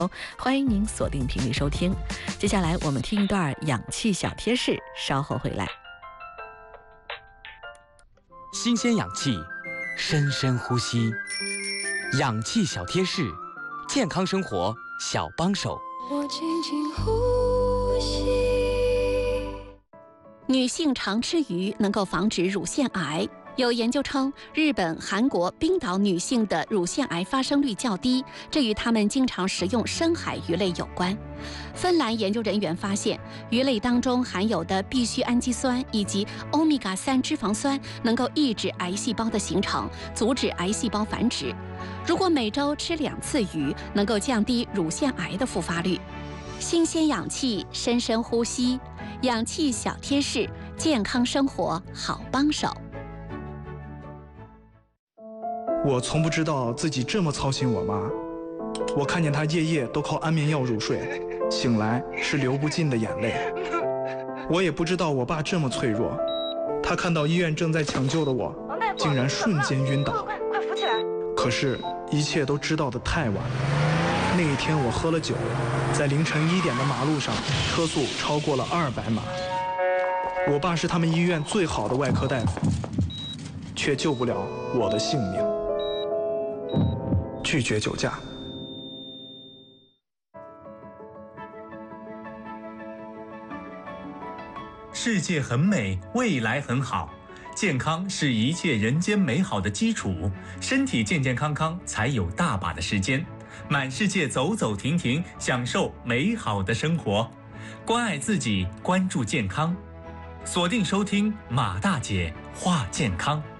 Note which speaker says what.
Speaker 1: 欢迎您锁定频率收听。接下来我们听一段氧气小贴士，稍后回来。
Speaker 2: 新鲜氧气，深深呼吸。氧气小贴士，健康生活小帮手。
Speaker 3: 我轻轻呼吸。
Speaker 4: 女性常吃鱼能够防止乳腺癌。有研究称，日本、韩国、冰岛女性的乳腺癌发生率较低，这与她们经常食用深海鱼类有关。芬兰研究人员发现，鱼类当中含有的必需氨基酸以及欧米伽3脂肪酸能够抑制癌细胞的形成，阻止癌细胞繁殖。如果每周吃2次鱼，能够降低乳腺癌的复发率。新鲜氧气，深深呼吸，氧气小贴士，健康生活好帮手。
Speaker 5: 我从不知道自己这么操心我妈，我看见她夜夜都靠安眠药入睡，醒来是流不尽的眼泪。我也不知道我爸这么脆弱，他看到医院正在抢救的我，竟然瞬间晕倒。
Speaker 6: 快扶起来！
Speaker 5: 可是，一切都知道得太晚了。那一天我喝了酒，在凌晨1点的马路上，车速超过了200码。我爸是他们医院最好的外科大夫，却救不了我的性命。拒绝酒驾。
Speaker 7: 世界很美，未来很好。健康是一切人间美好的基础，身体健健康康才有大把的时间，满世界走走停停，享受美好的生活。关爱自己，关注健康，锁定收听马大姐话健康。